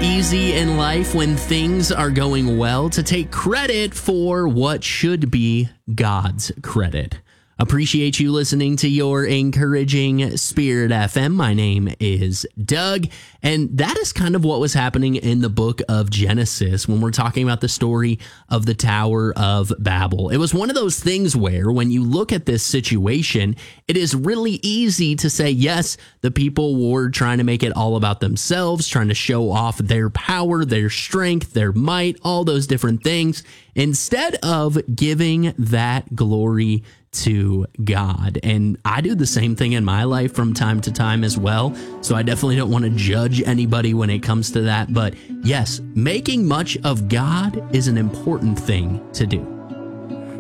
easy in life when things are going well to take credit for what should be God's credit. Appreciate you listening to your encouraging Spirit FM. My name is Doug, and that is kind of what was happening in the book of Genesis when we're talking about the story of the Tower of Babel. It was one of those things where when you look at this situation, it is really easy to say, yes, the people were trying to make it all about themselves, trying to show off their power, their strength, their might, all those different things, instead of giving that glory to God. And I do the same thing in my life from time to time as well. So I definitely don't want to judge anybody when it comes to that. But yes, making much of God is an important thing to do.